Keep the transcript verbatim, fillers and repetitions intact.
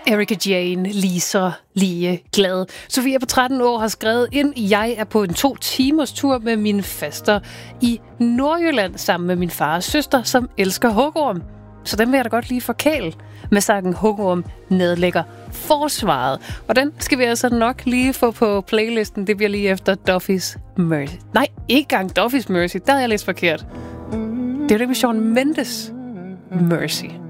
Erika Jane, lige så lige glad. Sofia på tretten år har skrevet ind, jeg er på en to timers tur med min faster i Nordjylland sammen med min far og søster, som elsker hugorm. Så den vil jeg da godt lige forkæle med sangen Hugorm nedlægger forsvaret. Og den skal vi altså nok lige få på playlisten. Det bliver lige efter Duffy's Mercy. Nej, ikke engang Duffy's Mercy. Der havde jeg læst forkert. Det er jo det med Shawn Mendes Mercy.